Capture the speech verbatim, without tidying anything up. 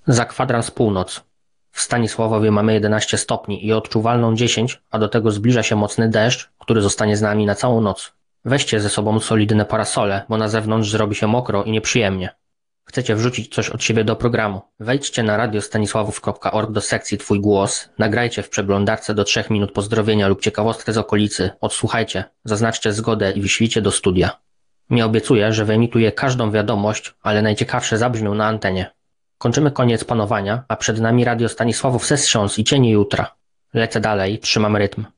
Za kwadrans północ. W Stanisławowie mamy jedenaście stopni i odczuwalną dziesięć, a do tego zbliża się mocny deszcz, który zostanie z nami na całą noc. Weźcie ze sobą solidne parasole, bo na zewnątrz zrobi się mokro i nieprzyjemnie. Chcecie wrzucić coś od siebie do programu? Wejdźcie na radiostanisławów kropka org do sekcji Twój głos, nagrajcie w przeglądarce do trzech minut pozdrowienia lub ciekawostkę z okolicy, odsłuchajcie, zaznaczcie zgodę i wyślijcie do studia. Nie obiecuję, że wyemituję każdą wiadomość, ale najciekawsze zabrzmią na antenie. Kończymy koniec panowania, a przed nami Radio Stanisławów Sessions i Cienie Jutra. Lecę dalej, trzymam rytm.